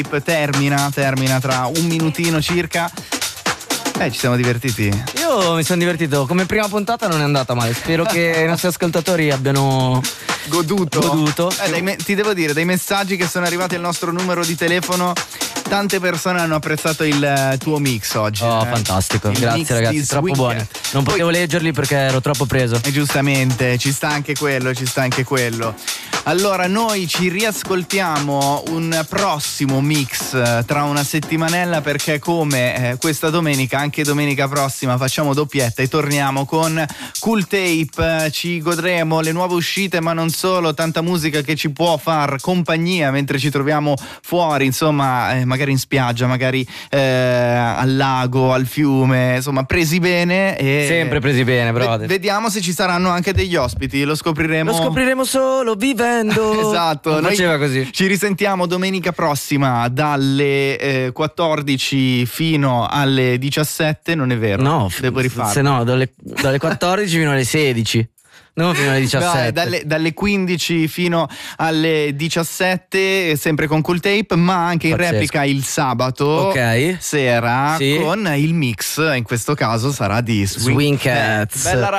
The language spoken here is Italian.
termina tra un minutino circa. Ci siamo divertiti. Io mi sono divertito, come prima puntata non è andata male. Spero che i nostri ascoltatori abbiano goduto. Ti devo dire, dai messaggi che sono arrivati al nostro numero di telefono, tante persone hanno apprezzato il tuo mix oggi. Fantastico, grazie ragazzi, troppo buoni. Non potevo leggerli perché ero troppo preso. E giustamente, ci sta anche quello. Allora noi ci riascoltiamo un prossimo mix tra una settimanella, perché come questa domenica, anche domenica prossima facciamo doppietta e torniamo con Cool Tape. Ci godremo le nuove uscite, ma non solo, tanta musica che ci può far compagnia mentre ci troviamo fuori, insomma, magari in spiaggia, magari al lago, al fiume, insomma presi bene. Sempre presi bene, brother. Vediamo se ci saranno anche degli ospiti, lo scopriremo solo vivendo. Esatto, non faceva così. Ci risentiamo domenica prossima dalle 14 fino alle 17, non è vero? No, devo rifarlo. Se no, dalle 14 fino alle 16. No, fino alle 17. Dalle 15 fino alle 17, sempre con Cool Tape, ma anche in replica il sabato sera con il mix. In questo caso sarà di Swing Cats. Bella